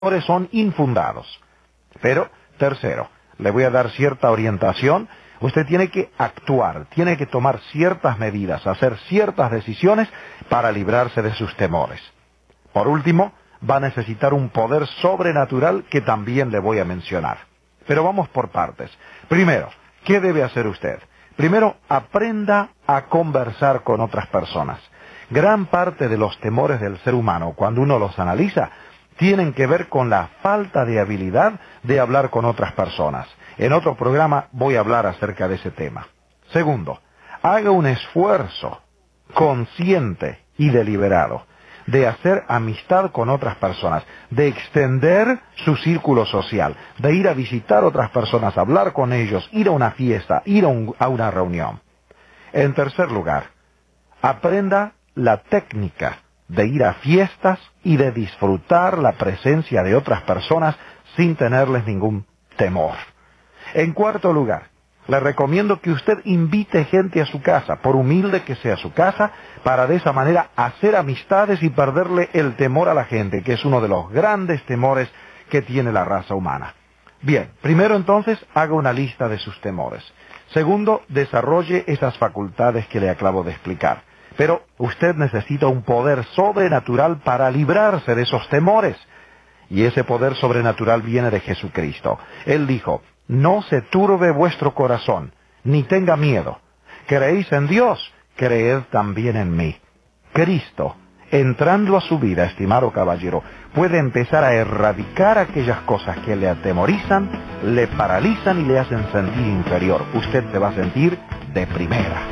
temores son infundados. Pero, tercero, le voy a dar cierta orientación. Usted tiene que actuar, tiene que tomar ciertas medidas, hacer ciertas decisiones para librarse de sus temores. Por último, va a necesitar un poder sobrenatural que también le voy a mencionar. Pero vamos por partes. Primero, ¿qué debe hacer usted? Primero, aprenda a conversar con otras personas. Gran parte de los temores del ser humano, cuando uno los analiza, tienen que ver con la falta de habilidad de hablar con otras personas. En otro programa voy a hablar acerca de ese tema. Segundo, haga un esfuerzo consciente y deliberado de hacer amistad con otras personas, de extender su círculo social, de ir a visitar otras personas, hablar con ellos, ir a una fiesta, ir a una reunión. En tercer lugar, aprenda la técnica de ir a fiestas y de disfrutar la presencia de otras personas sin tenerles ningún temor. En cuarto lugar, le recomiendo que usted invite gente a su casa, por humilde que sea su casa, para de esa manera hacer amistades y perderle el temor a la gente, que es uno de los grandes temores que tiene la raza humana. Bien, primero entonces, haga una lista de sus temores. Segundo, desarrolle esas facultades que le acabo de explicar. Pero usted necesita un poder sobrenatural para librarse de esos temores. Y ese poder sobrenatural viene de Jesucristo. Él dijo: no se turbe vuestro corazón, ni tenga miedo. ¿Creéis en Dios? Creed también en mí. Cristo, entrando a su vida, estimado caballero, puede empezar a erradicar aquellas cosas que le atemorizan, le paralizan y le hacen sentir inferior. Usted se va a sentir de primera.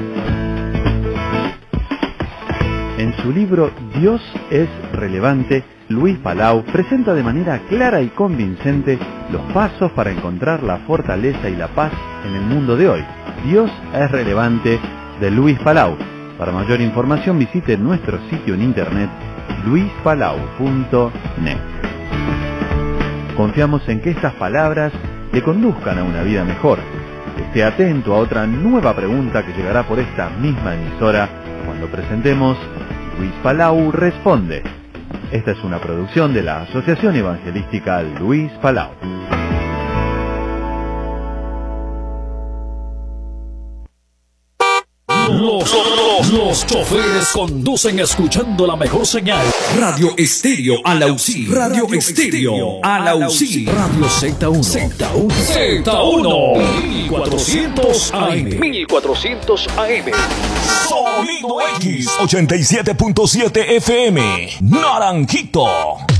En su libro Dios es relevante, Luis Palau presenta de manera clara y convincente los pasos para encontrar la fortaleza y la paz en el mundo de hoy. Dios es relevante, de Luis Palau. Para mayor información visite nuestro sitio en internet luispalau.net. Confiamos en que estas palabras le conduzcan a una vida mejor. Esté atento a otra nueva pregunta que llegará por esta misma emisora cuando presentemos Luis Palau Responde. Esta es una producción de la Asociación Evangelística Luis Palau. Los choferes conducen escuchando la mejor señal. Radio Estéreo Alausí. Radio Estéreo Alausí. Radio Z1. Z1. 1400 AM. 1400 AM. Sonido X. 87.7 FM. Naranjito.